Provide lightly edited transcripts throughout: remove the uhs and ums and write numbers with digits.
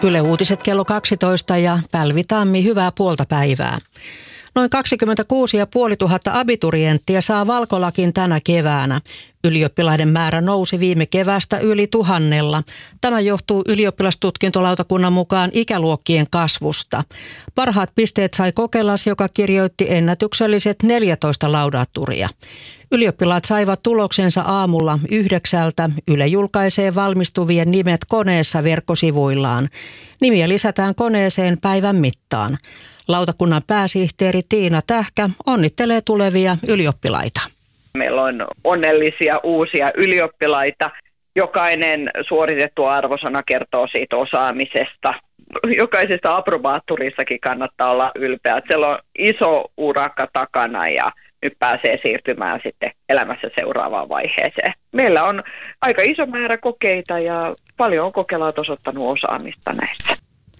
Yle Uutiset kello 12 ja Pälvi Tammi, hyvää puolta päivää. Noin 26 500 abiturienttiä saa Valkolakin tänä keväänä. Ylioppilaiden määrä nousi viime keväästä yli 1000. Tämä johtuu ylioppilastutkintolautakunnan mukaan ikäluokkien kasvusta. Parhaat pisteet sai Kokelas, joka kirjoitti ennätykselliset 14 laudaturia. Ylioppilaat saivat tuloksensa aamulla 9. Yle julkaisee valmistuvien nimet koneessa verkkosivuillaan. Nimiä lisätään koneeseen päivän mittaan. Lautakunnan pääsihteeri Tiina Tähkä onnittelee tulevia ylioppilaita. Meillä on onnellisia uusia ylioppilaita. Jokainen suoritettu arvosana kertoo siitä osaamisesta. Jokaisesta approbaattorissakin kannattaa olla ylpeä. Siellä on iso urakka takana ja nyt pääsee siirtymään sitten elämässä seuraavaan vaiheeseen. Meillä on aika iso määrä kokeita ja paljon on kokelaat osoittanut osaamista näissä.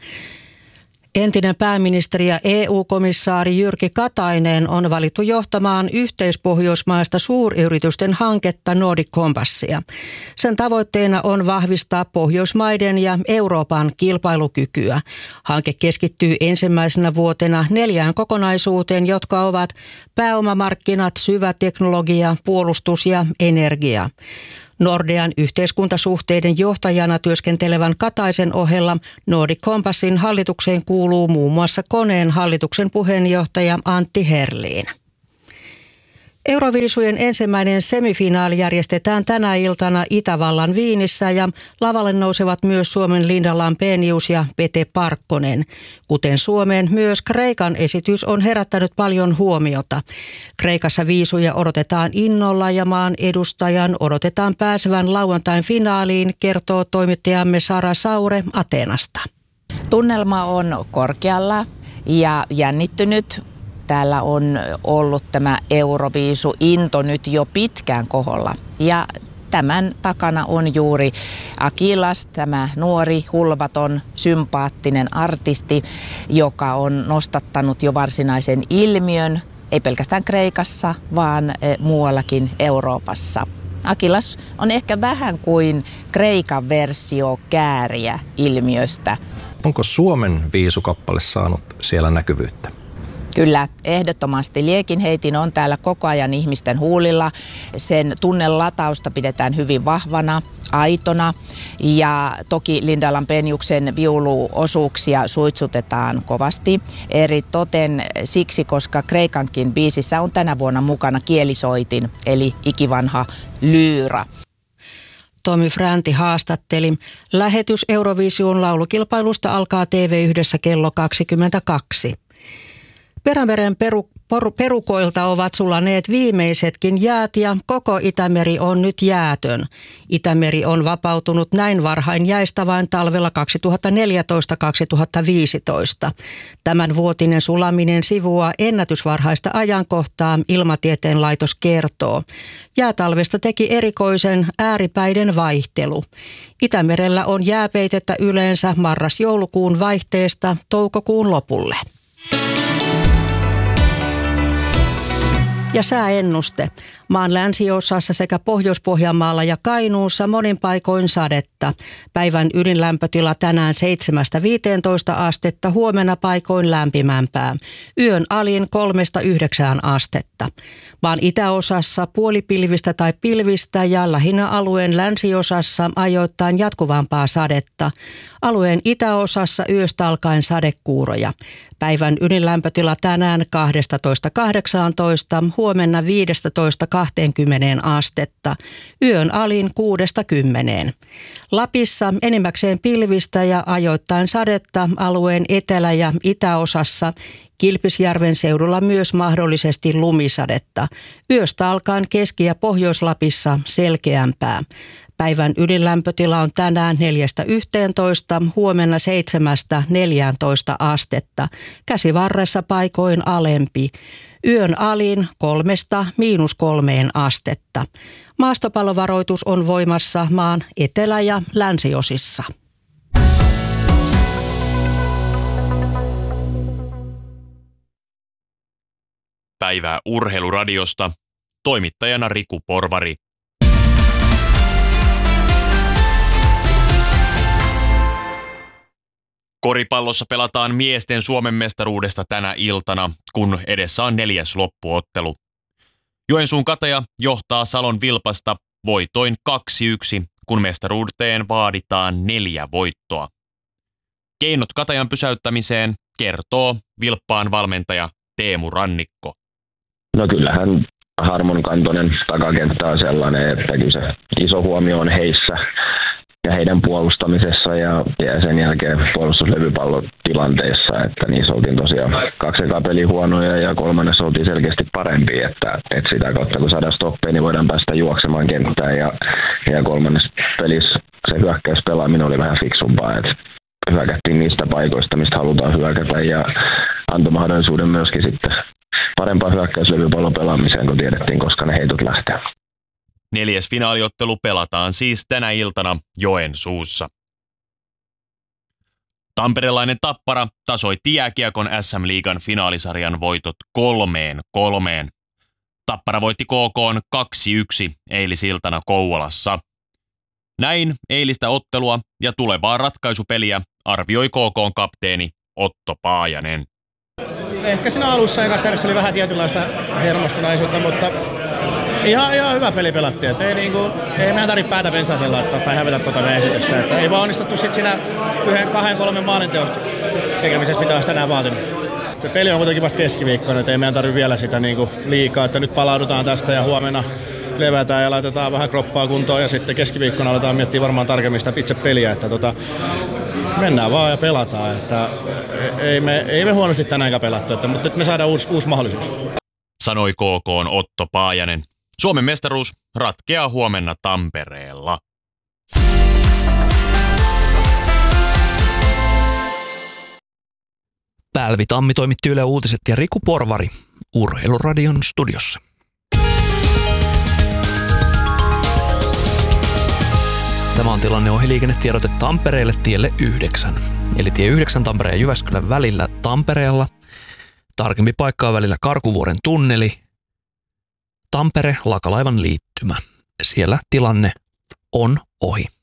Entinen pääministeri ja EU-komissaari Jyrki Katainen on valittu johtamaan yhteispohjoismaista suuryritysten hanketta Nordic Compassia. Sen tavoitteena on vahvistaa Pohjoismaiden ja Euroopan kilpailukykyä. Hanke keskittyy ensimmäisenä vuotena 4 kokonaisuuteen, jotka ovat pääomamarkkinat, syvä teknologia, puolustus ja energia. Nordean yhteiskuntasuhteiden johtajana työskentelevän Kataisen ohella Nordic Compassin hallitukseen kuuluu muun muassa Koneen hallituksen puheenjohtaja Antti Herlin. Euroviisujen ensimmäinen semifinaali järjestetään tänä iltana Itävallan Viinissä ja lavalle nousevat myös Suomen Linda Lampenius ja Pete Parkkonen. Kuten Suomeen, myös Kreikan esitys on herättänyt paljon huomiota. Kreikassa viisuja odotetaan innolla ja maan edustajan odotetaan pääsevän lauantain finaaliin, kertoo toimittajamme Sara Saure Ateenasta. Tunnelma on korkealla ja jännittynyt. Täällä on ollut tämä Euroviisu-into nyt jo pitkään koholla ja tämän takana on juuri Akilas, tämä nuori, hulvaton, sympaattinen artisti, joka on nostattanut jo varsinaisen ilmiön, ei pelkästään Kreikassa, vaan muuallakin Euroopassa. Akilas on ehkä vähän kuin Kreikan versio Kääriä ilmiöstä. Onko Suomen viisukappale saanut siellä näkyvyyttä? Kyllä, ehdottomasti. Liekinheitin on täällä koko ajan ihmisten huulilla. Sen tunnelatausta pidetään hyvin vahvana, aitona ja toki Linda Lampeniuksen viuluosuuksia suitsutetaan kovasti. Eri toten siksi, koska Kreikankin biisissä on tänä vuonna mukana kielisoitin eli ikivanha lyyra. Tomi Fränti haastatteli. Lähetys Eurovision laulukilpailusta alkaa TV1 kello 22. Perämeren perukoilta ovat sulaneet viimeisetkin jäät ja koko Itämeri on nyt jäätön. Itämeri on vapautunut näin varhain jäistä vain talvella 2014-2015. Tämän vuotinen sulaminen sivuaa ennätysvarhaista ajankohtaa, Ilmatieteen laitos kertoo. Jäätalvesta teki erikoisen ääripäiden vaihtelu. Itämerellä on jääpeitettä yleensä marras-joulukuun vaihteesta toukokuun lopulle. Ja sääennuste. Maan länsiosassa sekä Pohjois-Pohjanmaalla ja Kainuussa monin paikoin sadetta. Päivän ydinlämpötila tänään 7-15 astetta, huomenna paikoin lämpimämpää. Yön alin 3-9 astetta. Maan itäosassa puolipilvistä tai pilvistä ja lähinnä alueen länsiosassa ajoittain jatkuvampaa sadetta. Alueen itäosassa yöstä alkaen sadekuuroja. Päivän ydinlämpötila tänään 12-18, huomenna 15-20 astetta. Yön alin 6-10. Lapissa enimmäkseen pilvistä ja ajoittain sadetta alueen etelä- ja itäosassa. Kilpisjärven seudulla myös mahdollisesti lumisadetta. Yöstä alkaen Keski- ja Pohjois-Lapissa selkeämpää. Päivän ydinlämpötila on tänään 4-11, huomenna 7-14 astetta. Käsivarressa paikoin alempi. Yön alin 3-3 astetta. Maastopallovaroitus on voimassa maan etelä- ja länsiosissa. Päivää Urheiluradiosta. Toimittajana Riku Porvari. Koripallossa pelataan miesten Suomen mestaruudesta tänä iltana, kun edessä on 4. loppuottelu. Joensuun Kataja johtaa Salon Vilpasta voitoin 2-1, kun mestaruuteen vaaditaan 4 voittoa. Keinot Katajan pysäyttämiseen kertoo Vilppaan valmentaja Teemu Rannikko. No kyllähän Harmon kantoinen takakenttä on sellainen, että kyllä se iso huomio on heissä ja heidän puolustamisessa ja sen jälkeen puolustuslevypallotilanteissa, että niissä oltiin tosiaan 2 peliä huonoja ja 3. oltiin selkeästi parempi, että sitä kautta kun saadaan stoppeja, niin voidaan päästä juoksemaan kenttään ja 3. pelissä se hyökkäyspelaaminen oli vähän fiksumpaa, että hyökättiin niistä paikoista, mistä halutaan hyökätä ja antoi mahdollisuuden myöskin sitten parempaa hyökkäyslevypallon pelaamiseen, kun tiedettiin, koska ne heitot lähtee. 4. finaaliottelu pelataan siis tänä iltana Joensuussa. Tamperelainen Tappara tasoitti jääkiekon SM-liigan finaalisarjan voitot 3-3. Tappara voitti KK:n 2-1 eilisiltana Kouvolassa. Näin eilistä ottelua ja tulevaa ratkaisupeliä arvioi KK:n kapteeni Otto Paajanen. Ehkä siinä alussa ekassa erässä oli vähän tietynlaista hermostuneisuutta, mutta ihan hyvä peli pelattiin. Että ei meidän tarvitse päätä pensaaseen laittaa tai hävetä tuota meidän esitystä. Että ei vaan onnistuttu sitten siinä 1-2-3 maalinteosta tekemisessä, mitä olisi tänään vaatinut. Se peli on kuitenkin vasta keskiviikkona, että ei meidän tarvitse vielä sitä liikaa. Että nyt palaudutaan tästä ja huomenna levätään ja laitetaan vähän kroppaa kuntoon ja sitten keskiviikkona aletaan miettiä varmaan tarkemmin sitä itse peliä. Että mennään vaan ja pelataan. Että ei me huonosti tänäänkään pelattu, mutta me saadaan uusi mahdollisuus. Sanoi KK:n Otto Paajanen. Suomen mestaruus ratkeaa huomenna Tampereella. Pälvi Tammi toimitti Yle Uutiset ja Riku Porvari Urheiluradion studiossa. Tämä on tilanne ohiliikennetiedote Tampereelle tielle 9. Eli tie 9 Tampereen ja Jyväskylän välillä Tampereella. Tarkempi paikka on välillä Karkuvuoren tunneli. Tampere Lakalaivan liittymä. Siellä tilanne on ohi.